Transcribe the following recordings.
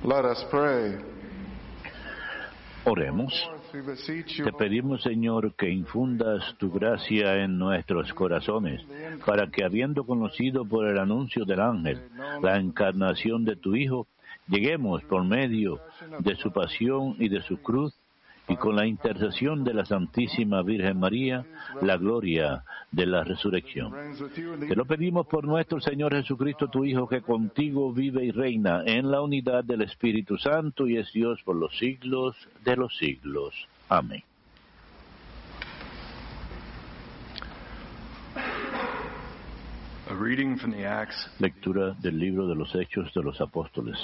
Let us pray. Oremos. Te pedimos, Señor, que infundas tu gracia en nuestros corazones, para que, habiendo conocido por el anuncio del ángel la encarnación de tu Hijo, lleguemos por medio de su pasión y de su cruz, y con la intercesión de la Santísima Virgen María, la gloria de la resurrección. Te lo pedimos por nuestro Señor Jesucristo, tu Hijo, que contigo vive y reina en la unidad del Espíritu Santo y es Dios por los siglos de los siglos. Amén. Lectura del libro de los Hechos de los Apóstoles.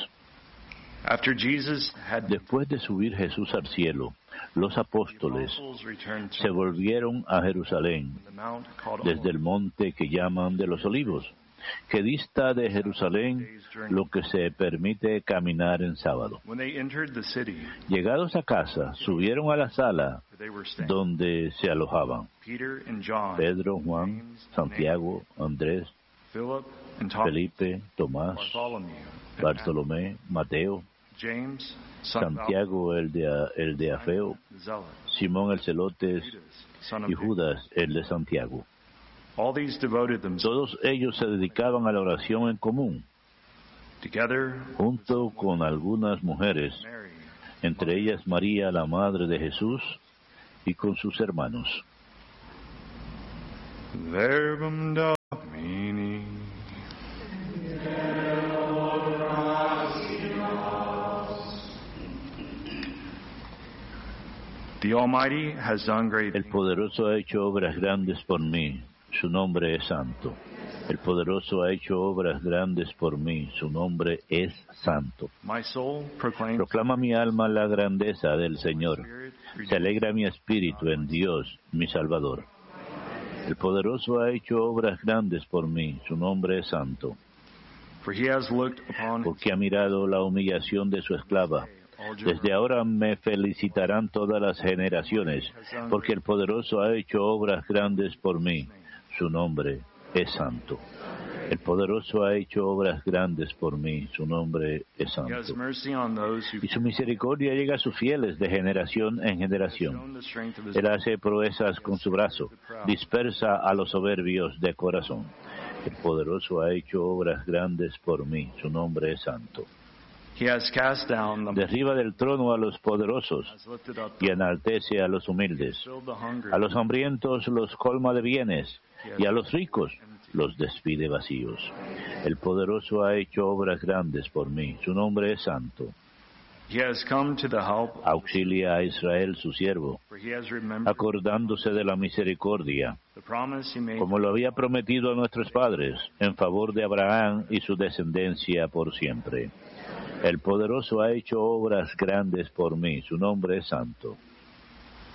Después de subir Jesús al cielo, los apóstoles se volvieron a Jerusalén desde el monte que llaman de los Olivos, que dista de Jerusalén lo que se permite caminar en sábado. Llegados a casa, subieron a la sala donde se alojaban Pedro, Juan, Santiago, Andrés, Felipe, Tomás, Bartolomé, Mateo, Santiago el de Afeo, Simón el celote y Judas el de Santiago. Todos ellos se dedicaban a la oración en común, junto con algunas mujeres, entre ellas María, la madre de Jesús, y con sus hermanos. Verbum Domini. El poderoso ha hecho obras grandes por mí, su nombre es santo. El poderoso ha hecho obras grandes por mí, su nombre es santo. Proclama mi alma la grandeza del Señor. Se alegra mi espíritu en Dios, mi Salvador. El poderoso ha hecho obras grandes por mí, su nombre es santo. Porque ha mirado la humillación de su esclava. Desde ahora me felicitarán todas las generaciones, porque el poderoso ha hecho obras grandes por mí. Su nombre es santo. El poderoso ha hecho obras grandes por mí. Su nombre es santo. Y su misericordia llega a sus fieles de generación en generación. Él hace proezas con su brazo, dispersa a los soberbios de corazón. El poderoso ha hecho obras grandes por mí. Su nombre es santo. Derriba del trono a los poderosos y enaltece a los humildes. A los hambrientos los colma de bienes y a los ricos los despide vacíos. El poderoso ha hecho obras grandes por mí. Su nombre es santo. Auxilia a Israel su siervo, acordándose de la misericordia, como lo había prometido a nuestros padres, en favor de Abraham y su descendencia por siempre. El poderoso ha hecho obras grandes por mí. Su nombre es santo.